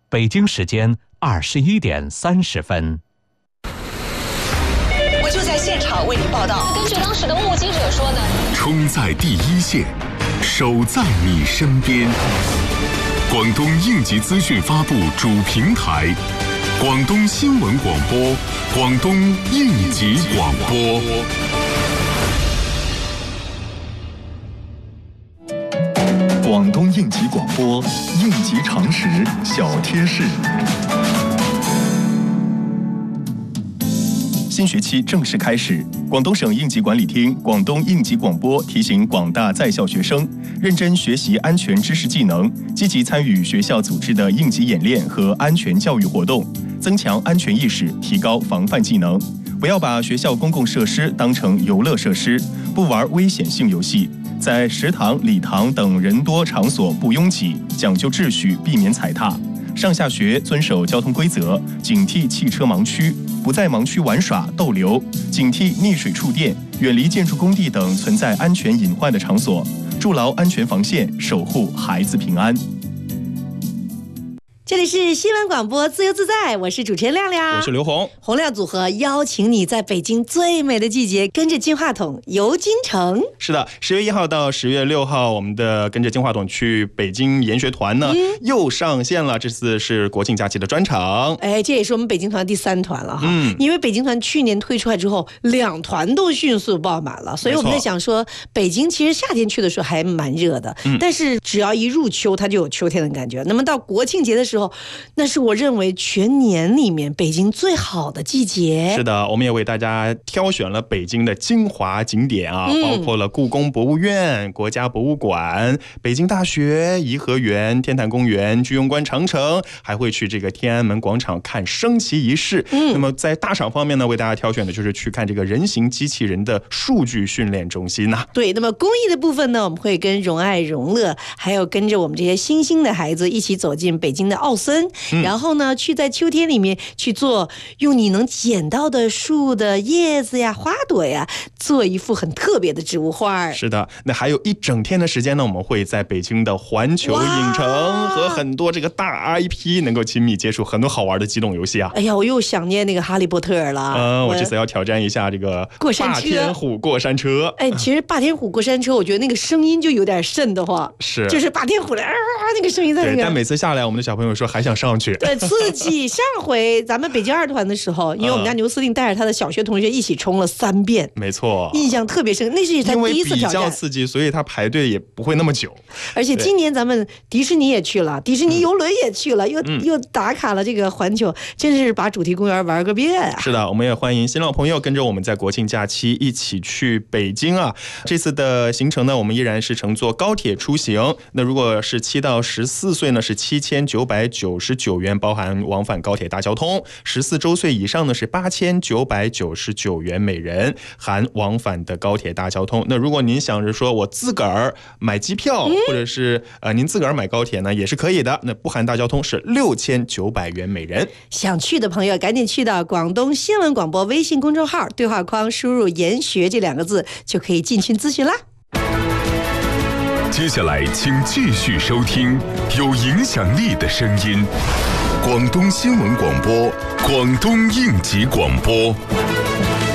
北京时间21点30分。 我就在现场为你报道。 根据当时的目击者说呢， 冲在第一线，守在你身边。广东应急资讯发布主平台，广东新闻广播，广东应急广播。 广东应急广播，应急常识小贴士。新学期正式开始，广东省应急管理厅、广东应急广播提醒广大在校学生，认真学习安全知识技能，积极参与学校组织的应急演练和安全教育活动，增强安全意识，提高防范技能。不要把学校公共设施当成游乐设施，不玩危险性游戏。在食堂、礼堂等人多场所不拥挤，讲究秩序，避免踩踏。上下学遵守交通规则，警惕汽车盲区，不在盲区玩耍逗留，警惕溺水触电，远离建筑工地等存在安全隐患的场所，筑牢安全防线，守护孩子平安。 这里是新闻广播自由自在，我是主持人亮亮， 我是刘红。 洪亮组合邀请你在北京最美的季节，跟着金话筒游京城。 是的，10月1号到10月6号，我们的跟着金话筒去北京研学团呢，又上线了。这次是国庆假期的专场。 哎，这也是我们北京团第3团了哈。因为北京团去年推出来之后，2团都迅速爆满了，所以我们在想说，北京其实夏天去的时候还蛮热的，但是只要一入秋，它就有秋天的感觉。那么到国庆节的时候，那是我认为全年里面北京最好的季节。 是的，我们也为大家挑选了北京的精华景点啊，包括了故宫博物院、国家博物馆、北京大学、颐和园、天坛公园、居庸关长城，还会去这个天安门广场看升旗仪式。那么在大赏方面呢，为大家挑选的就是去看这个人形机器人的数据训练中心呐。 对，那么公益的部分呢，我们会跟荣爱荣乐，还有跟着我们这些新兴的孩子一起走进北京的奥森。然后呢，去在秋天里面去做，用你能捡到的树的叶子呀、花朵呀，做一幅很特别的植物画。 是的，那还有一整天的时间呢，我们会在北京的环球影城和很多这个大 IP 能够亲密接触很多好玩的机动游戏啊。 哎呀，我又想念那个哈利波特了。 我这次要挑战一下这个过山车， 霸天虎过山车。 哎，其实霸天虎过山车，我觉得那个声音就有点瘆得慌， 是， 就是霸天虎的那个声音在那个。 对，但每次下来，我们的小朋友说还想上去。 对，刺激。上回咱们北京2团的时候，因为我们家牛司令带着他的小学同学一起冲了3遍， 没错， 印象特别深。那是他第一次挑战， 因为比较刺激，所以他排队也不会那么久。 而且今年咱们迪士尼也去了，迪士尼游轮也去了，又打卡了这个环球，真是把主题公园玩个遍啊。 是的，我们也欢迎新老朋友跟着我们在国庆假期一起去北京啊。这次的行程呢，我们依然是乘坐高铁出行。那如果是7到14岁呢，是7999元，包含往返高铁大交通；14周岁以上呢是8999元每人，含往返的高铁大交通。那如果您想着说我自个儿买机票，或者是您自个儿买高铁呢，也是可以的。那不含大交通是6900元每人。 想去的朋友赶紧去到广东新闻广播微信公众号对话框输入研学这2个字，就可以进群咨询啦。 接下来请继续收听有影响力的声音，广东新闻广播，广东应急广播。